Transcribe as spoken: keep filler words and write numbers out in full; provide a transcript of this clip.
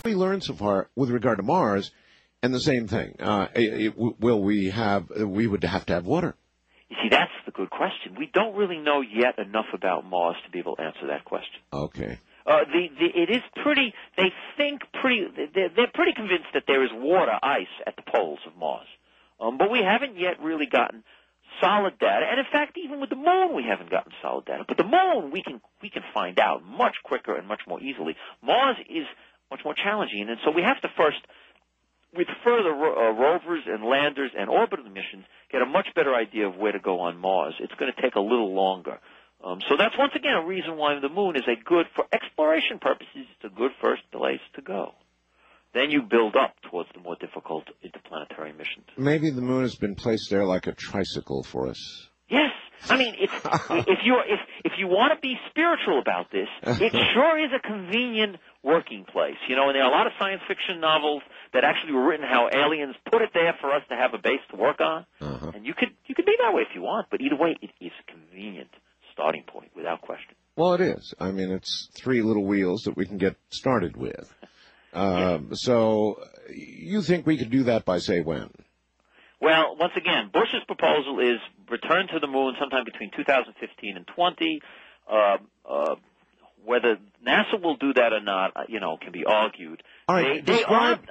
we learned so far with regard to Mars? And the same thing. Uh, it, it, will we have? We would have to have water. You see, that's the good question. We don't really know yet enough about Mars to be able to answer that question. Okay. Uh, the, the, it is pretty, they think pretty, they're, they're pretty convinced that there is water, ice at the poles of Mars. Um, but we haven't yet really gotten solid data. And in fact, even with the moon, we haven't gotten solid data. But the moon, we can, we can find out much quicker and much more easily. Mars is much more challenging. And so we have to first, with further ro- uh, rovers and landers and orbital missions, get a much better idea of where to go on Mars. It's going to take a little longer. Um, so that's, once again, a reason why the moon is a good, for exploration purposes, it's a good first place to go. Then you build up towards the more difficult interplanetary missions. Maybe the moon has been placed there like a tricycle for us. Yes. I mean, it's, if, you're, if, if you want to be spiritual about this, it sure is a convenient working place. You know, and there are a lot of science fiction novels that actually were written how aliens put it there for us to have a base to work on. Uh-huh. And you could, you could be that way if you want, but either way, it is convenient. Starting point, without question. Well, it is. I mean, it's three little wheels that we can get started with. Um, yeah. So you think we could do that by, say, when? Well, once again, Bush's proposal is return to the moon sometime between two thousand fifteen and twenty. Uh, uh, whether NASA will do that or not, you know, can be argued. All right, they, they are,